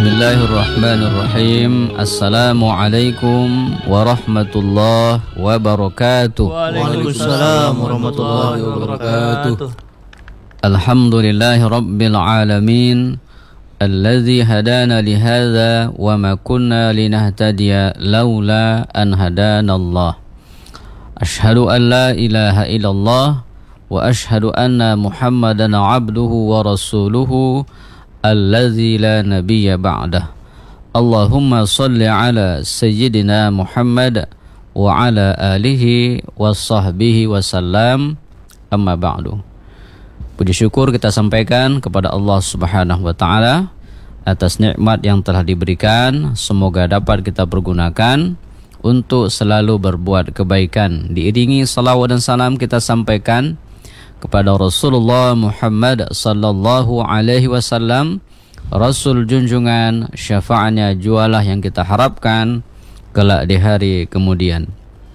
Bismillahirrahmanirrahim. Assalamualaikum warahmatullahi wabarakatuh. Waalaikumsalam warahmatullahi wabarakatuh. Alhamdulillahi rabbil alamin, alladzi hadana lihadza wa ma kunna linahtadiya laula an hadanallah. Asyhadu an la ilaha illallah wa asyhadu anna Muhammadan abduhu wa rasuluhu alladzi la nabiyya ba'dah. Allahumma salli ala sayyidina Muhammad wa ala alihi wa sahbihi wa sallam. Amma ba'du. Puji syukur kita sampaikan kepada Allah Subhanahu wa taala atas nikmat yang telah diberikan. Semoga dapat kita pergunakan untuk selalu berbuat kebaikan. Diiringi salawat dan salam kita sampaikan kepada Rasulullah Muhammad sallallahu alaihi wasallam, Rasul junjungan, syafaatnya jualah yang kita harapkan kelak di hari kemudian.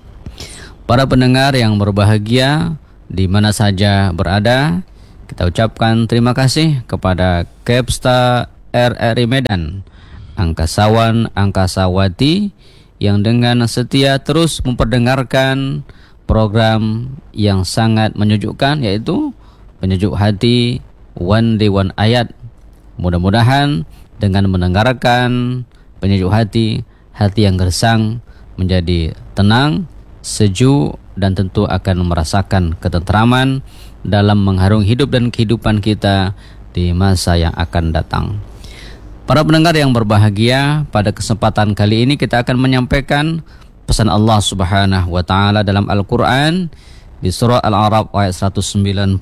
Para pendengar yang berbahagia di mana saja berada, kita ucapkan terima kasih kepada Kepsta RRI Medan, Angkasawan Angkasawati yang dengan setia terus memperdengarkan program yang sangat menyejukkan, yaitu penyejuk hati One Day One Ayat. Mudah-mudahan dengan mendengarkan penyejuk hati, hati yang gersang menjadi tenang, sejuk, dan tentu akan merasakan ketentraman dalam mengharungi hidup dan kehidupan kita di masa yang akan datang. Para pendengar yang berbahagia, pada kesempatan kali ini kita akan menyampaikan pesan Allah Subhanahu wa taala dalam Al-Qur'an di surah Al-A'raf ayat 190.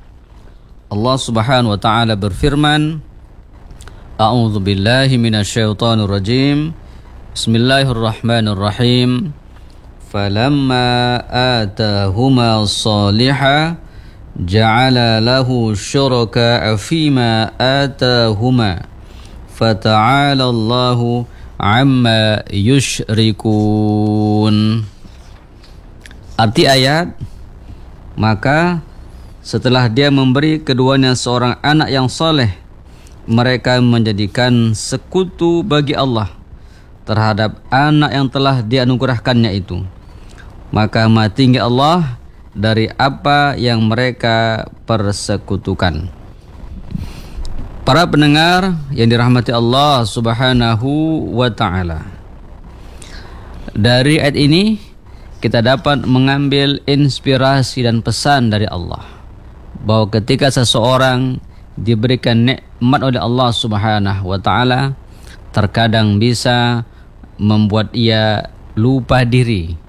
Allah Subhanahu wa taala berfirman, A'udzu billahi minasyaitonir rajim. Bismillahirrahmanirrahim. Falamma atahuma shaliha ja'ala lahu syuraka'a fima atahuma fata'ala Allahu amma yushrikun. Arti ayat, maka setelah dia memberi keduanya seorang anak yang soleh, mereka menjadikan sekutu bagi Allah terhadap anak yang telah dianugerahkannya itu. Maka maha tinggi Allah dari apa yang mereka persekutukan. Para pendengar yang dirahmati Allah Subhanahu wa ta'ala, dari ayat ini kita dapat mengambil inspirasi dan pesan dari Allah, bahwa ketika seseorang diberikan nikmat oleh Allah Subhanahu wa ta'ala, terkadang bisa membuat ia lupa diri,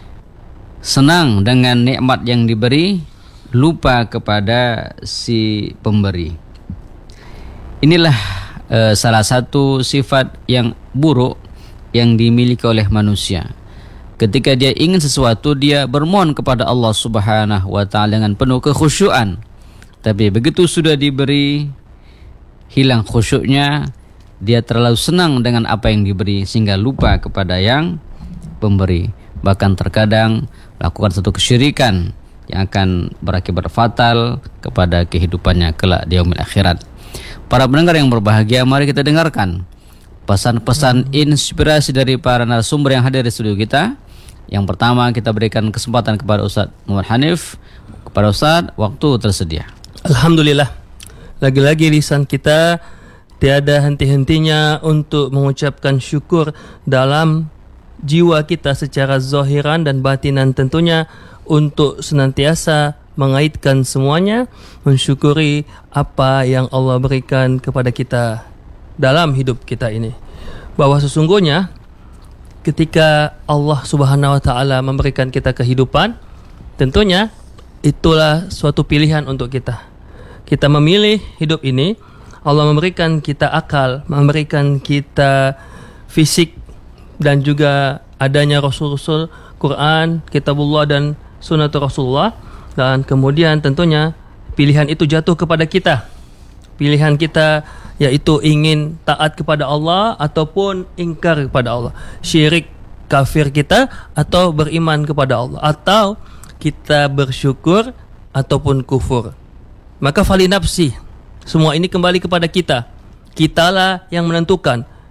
senang dengan nikmat yang diberi, lupa kepada si pemberi. Inilah salah satu sifat yang buruk yang dimiliki oleh manusia. Ketika dia ingin sesuatu, dia bermohon kepada Allah Subhanahu wa ta'ala dengan penuh kekhusyuan. Tapi begitu sudah diberi, hilang khusyuknya, dia terlalu senang dengan apa yang diberi sehingga lupa kepada yang pemberi. Bahkan terkadang melakukan satu kesyirikan yang akan berakibat fatal kepada kehidupannya kelak di yaumil akhirat. Para pendengar yang berbahagia, mari kita dengarkan pesan-pesan inspirasi dari para narasumber yang hadir di studio kita. Yang pertama, kita berikan kesempatan kepada Ustaz Muhammad Hanif. Kepada Ustaz, waktu tersedia. Alhamdulillah, lagi-lagi lisan kita tiada henti-hentinya untuk mengucapkan syukur dalam jiwa kita secara zahiran dan batinan, tentunya untuk senantiasa mengaitkan semuanya, mensyukuri apa yang Allah berikan kepada kita dalam hidup kita ini. Bahwa sesungguhnya ketika Allah Subhanahu wa ta'ala memberikan kita kehidupan, tentunya itulah suatu pilihan untuk kita. Kita memilih hidup ini. Allah memberikan kita akal, memberikan kita fisik, dan juga adanya Rasul-Rasul, Quran, Kitabullah dan Sunnatul Rasulullah. Dan kemudian tentunya pilihan itu jatuh kepada kita. Pilihan kita yaitu ingin taat kepada Allah ataupun ingkar kepada Allah, syirik, kafir kita, atau beriman kepada Allah, atau kita bersyukur ataupun kufur. Maka fali nafsi, semua ini kembali kepada kita. Kitalah yang menentukan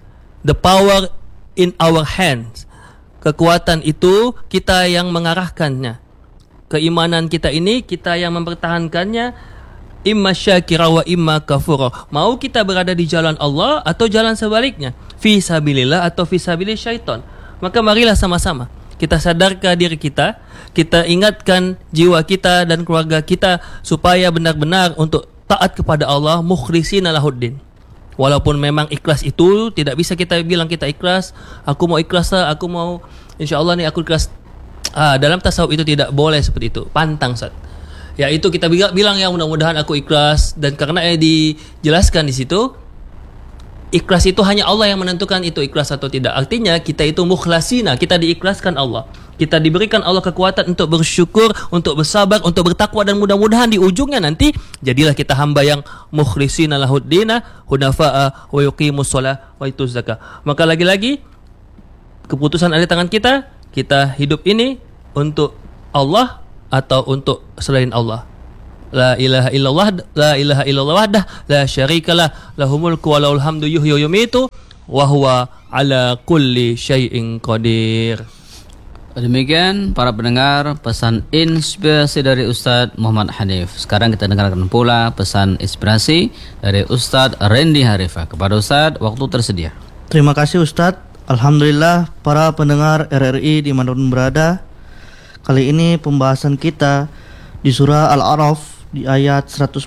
The power in our hands. Kekuatan itu kita yang mengarahkannya. Keimanan kita ini kita yang mempertahankannya. Imma syakira wa imma kafura. Mau kita berada di jalan Allah atau jalan sebaliknya, fi sabilillah atau fi sabilis syaitan. Maka marilah sama-sama kita sadarkan diri kita, kita ingatkan jiwa kita dan keluarga kita supaya benar-benar untuk taat kepada Allah, mukhlishina lahuddin. Walaupun memang ikhlas itu tidak bisa kita bilang kita ikhlas, aku mau ikhlas lah, aku mau insyaallah nih aku ikhlas. Dalam tasawuf itu tidak boleh seperti itu, pantang Ustaz. Ya itu kita bilang ya mudah-mudahan aku ikhlas, dan karena dijelaskan di situ ikhlas itu hanya Allah yang menentukan itu ikhlas atau tidak. Artinya kita itu mukhlasina, kita diikhlaskan Allah. Kita diberikan Allah kekuatan untuk bersyukur, untuk bersabar, untuk bertakwa, dan mudah-mudahan di ujungnya nanti jadilah kita hamba yang mukhlisina lahuddina hunafa'a wa yuqimus shalah wa yutuz zakah. Maka lagi-lagi keputusan ada di tangan kita. Kita hidup ini untuk Allah atau untuk selain Allah. La ilaha illallah wahdah la syarikalah lahul mulku wa lahul hamdu yuhyi wa yumiitu wa huwa ala kulli syai'in qadir. Demikian para pendengar pesan inspirasi dari Ustadz Muhammad Hanif. Sekarang kita dengarkan pula pesan inspirasi dari Ustadz Randy Harifah. Kepada Ustadz, waktu tersedia. Terima kasih Ustadz. Alhamdulillah para pendengar RRI dimanapun berada. Kali ini pembahasan kita di surah Al-A'raf di ayat 190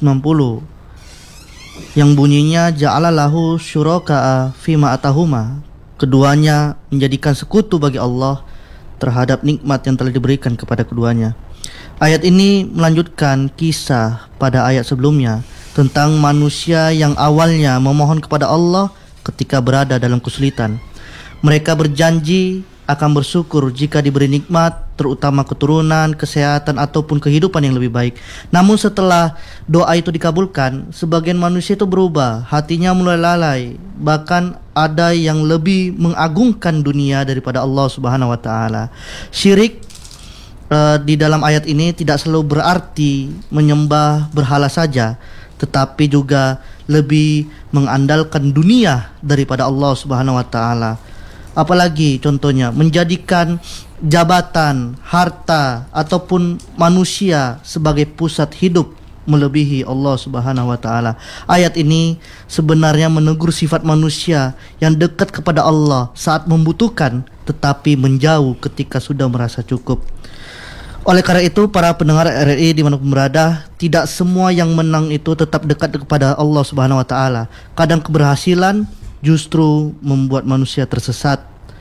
yang bunyinya ja'ala lahu syuraka'a fima atahuma. Keduanya menjadikan sekutu bagi Allah terhadap nikmat yang telah diberikan kepada keduanya. Ayat ini melanjutkan kisah pada ayat sebelumnya tentang manusia yang awalnya memohon kepada Allah ketika berada dalam kesulitan. Mereka berjanji akan bersyukur jika diberi nikmat, terutama keturunan, kesehatan, ataupun kehidupan yang lebih baik. Namun setelah doa itu dikabulkan, sebagian manusia itu berubah, hatinya mulai lalai. Bahkan ada yang lebih mengagungkan dunia daripada Allah Subhanahu wa taala. Syirik di dalam ayat ini tidak selalu berarti menyembah berhala saja, tetapi juga lebih mengandalkan dunia daripada Allah Subhanahu wa taala. Apalagi contohnya menjadikan jabatan, harta ataupun manusia sebagai pusat hidup melebihi Allah Subhanahu wa taala. Ayat ini sebenarnya menegur sifat manusia yang dekat kepada Allah saat membutuhkan tetapi menjauh ketika sudah merasa cukup. Oleh karena itu para pendengar RRI dimanapun berada, tidak semua yang menang itu tetap dekat kepada Allah Subhanahu wa taala. Kadang keberhasilan justru membuat manusia tersesat.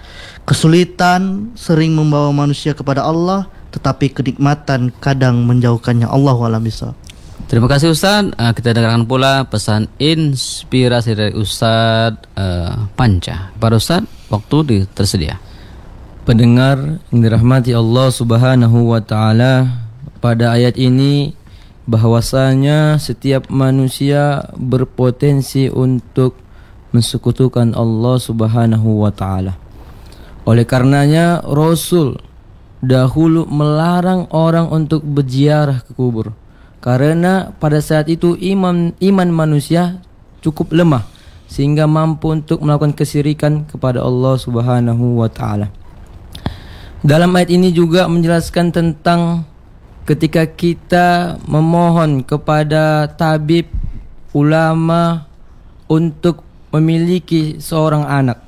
Kesulitan sering membawa manusia kepada Allah, tetapi kenikmatan kadang menjauhkannya. Allahu a'lam bishawab. Terima kasih Ustaz. Kita dengarkan pula pesan inspirasi dari Ustaz Panca. Para Ustaz, waktu tersedia. Pendengar yang dirahmati Allah Subhanahu wa taala, pada ayat ini bahwasanya setiap manusia berpotensi untuk mensekutukan Allah Subhanahu wa taala. Oleh karenanya Rasul dahulu melarang orang untuk berziarah ke kubur, karena pada saat itu iman manusia cukup lemah sehingga mampu untuk melakukan kesyirikan kepada Allah Subhanahu wa taala. Dalam ayat ini juga menjelaskan tentang ketika kita memohon kepada tabib, ulama untuk memiliki seorang anak.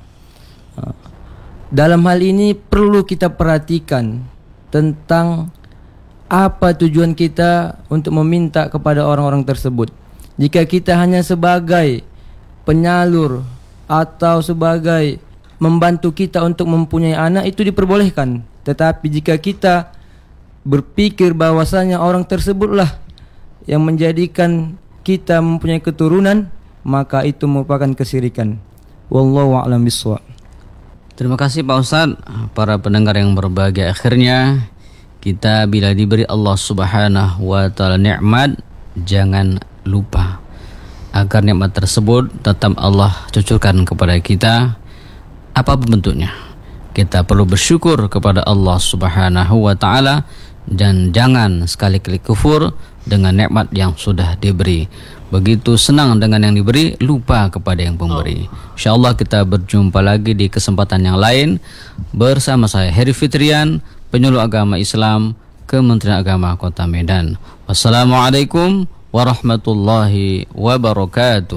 Dalam hal ini perlu kita perhatikan tentang apa tujuan kita untuk meminta kepada orang-orang tersebut. Jika kita hanya sebagai penyalur atau sebagai membantu kita untuk mempunyai anak, itu diperbolehkan. Tetapi jika kita berpikir bahwasanya orang tersebutlah yang menjadikan kita mempunyai keturunan, maka itu merupakan kesyirikan. Wallahu a'lam bishawab. Terima kasih Pak Ustaz. Para pendengar yang berbahagia, akhirnya kita bila diberi Allah Subhanahu wa taala nikmat, jangan lupa agar nikmat tersebut tetap Allah cucurkan kepada kita, apapun bentuknya. Kita perlu bersyukur kepada Allah Subhanahu wa taala dan jangan sekali-kali kufur dengan nikmat yang sudah diberi. begitu senang dengan yang diberi, lupa kepada yang pemberi. InsyaAllah kita berjumpa lagi di kesempatan yang lain bersama saya Heri Fitrian, penyuluh agama Islam Kementerian Agama Kota Medan. Wassalamualaikum warahmatullahi wabarakatuh.